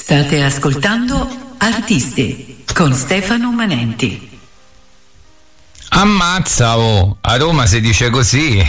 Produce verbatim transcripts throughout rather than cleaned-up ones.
State ascoltando Artisti con Stefano Manenti. Ammazza, oh, a Roma si dice così.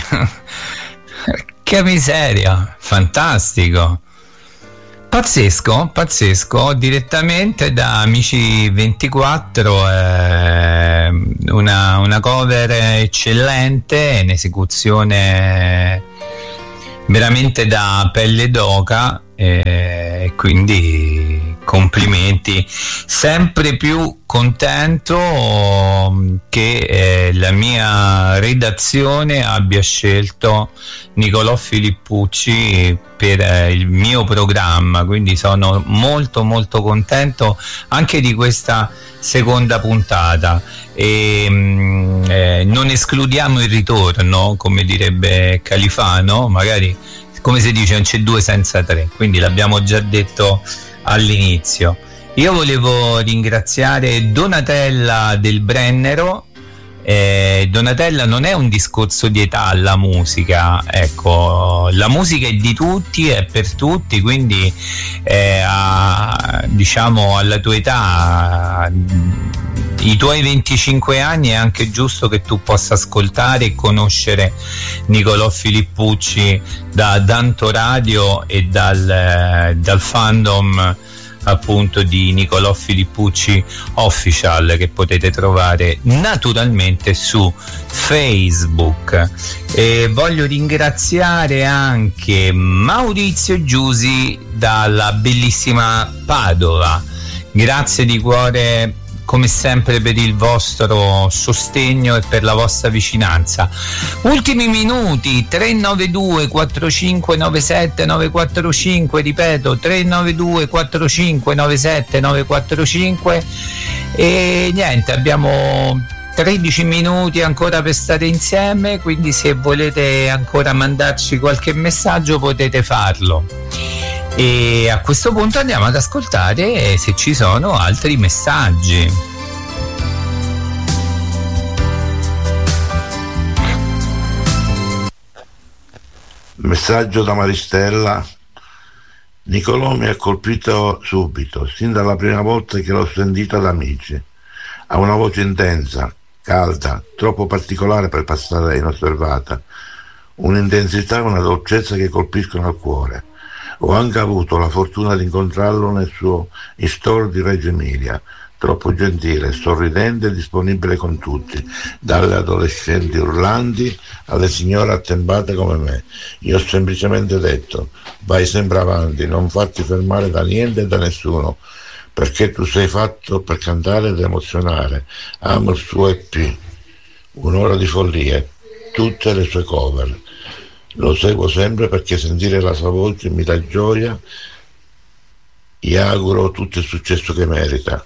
Che miseria, fantastico. Pazzesco, pazzesco, direttamente da Amici ventiquattro, eh, una, una cover eccellente, in esecuzione veramente da pelle d'oca, e eh, quindi complimenti. Sempre più contento che eh, la mia redazione abbia scelto Nicolò Filippucci per eh, il mio programma, quindi sono molto molto contento anche di questa seconda puntata e mh, eh, non escludiamo il ritorno, come direbbe Califano, magari, come si dice, non c'è due senza tre, quindi l'abbiamo già detto all'inizio. Io volevo ringraziare Donatella del Brennero. Eh, Donatella, non è un discorso di età la musica, ecco, la musica è di tutti, è per tutti, quindi eh, a, diciamo alla tua età, i tuoi venticinque anni, è anche giusto che tu possa ascoltare e conoscere Nicolò Filippucci da Danto Radio e dal, dal fandom appunto di Nicolò Filippucci Official, che potete trovare naturalmente su Facebook. E voglio ringraziare anche Maurizio Giusi dalla bellissima Padova. Grazie di cuore come sempre per il vostro sostegno e per la vostra vicinanza. Ultimi minuti, tre nove due quattro cinque nove sette nove quattro cinque, ripeto tre nove due quattro cinque nove sette nove quattro cinque, e niente, abbiamo tredici minuti ancora per stare insieme, quindi se volete ancora mandarci qualche messaggio potete farlo. E a questo punto andiamo ad ascoltare se ci sono altri messaggi. Messaggio da Maristella. Nicolò mi ha colpito subito, sin dalla prima volta che l'ho sentito ad Amici. Ha una voce intensa, calda, troppo particolare per passare inosservata, un'intensità e una dolcezza che colpiscono al cuore. Ho anche avuto la fortuna di incontrarlo nel suo in-store di Reggio Emilia, troppo gentile, sorridente e disponibile con tutti, dalle adolescenti urlanti alle signore attempate come me. Io ho semplicemente detto: vai sempre avanti, non farti fermare da niente e da nessuno, perché tu sei fatto per cantare ed emozionare. Amo il suo E P, Un'ora di follia, tutte le sue cover. Lo seguo sempre perché sentire la sua voce mi dà gioia. Gli auguro tutto il successo che merita.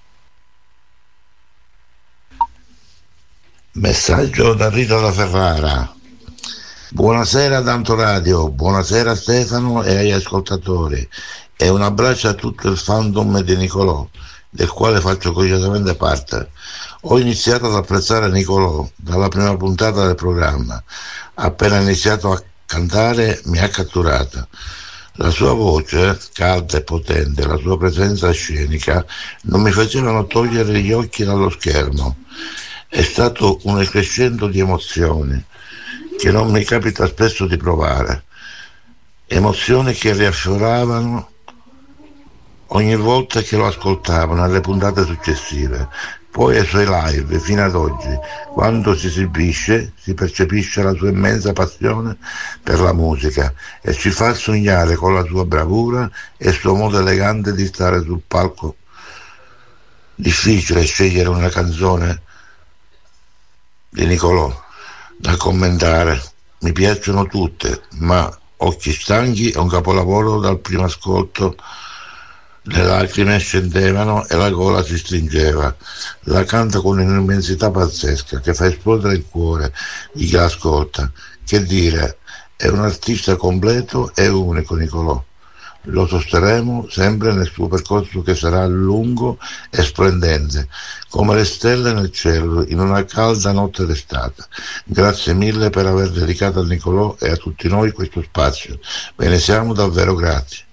Messaggio da Rita da Ferrara. Buonasera Danto Radio, buonasera Stefano e agli ascoltatori, e un abbraccio a tutto il fandom di Nicolò, del quale faccio curiosamente parte. Ho iniziato ad apprezzare Nicolò dalla prima puntata del programma. Appena iniziato a cantare mi ha catturata. La sua voce, calda e potente, la sua presenza scenica non mi facevano togliere gli occhi dallo schermo. È stato un crescendo di emozioni che non mi capita spesso di provare, emozioni che riaffioravano ogni volta che lo ascoltavo nelle puntate successive. Poi ai suoi live fino ad oggi, quando si esibisce, si percepisce la sua immensa passione per la musica e ci fa sognare con la sua bravura e il suo modo elegante di stare sul palco. Difficile scegliere una canzone di Nicolò da commentare, mi piacciono tutte, ma Occhi stanchi è un capolavoro. Dal primo ascolto le lacrime scendevano e la gola si stringeva. La canta con un'immensità pazzesca che fa esplodere il cuore di chi l'ascolta. Che dire, è un artista completo e unico Nicolò. Lo sosterremo sempre nel suo percorso, che sarà lungo e splendente, come le stelle nel cielo in una calda notte d'estate. Grazie mille per aver dedicato a Nicolò e a tutti noi questo spazio. Ve ne siamo davvero grati.